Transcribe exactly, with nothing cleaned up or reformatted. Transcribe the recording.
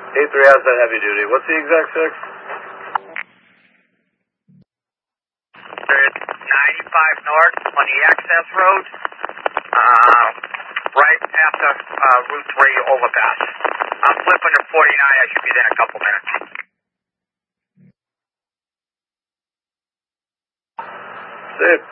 eight three has that heavy duty. What's the exact fix? There's ninety-five north on the access road, uh, right after uh, Route three overpass. I'm flipping to forty-nine. I should be there in a couple minutes. Safe.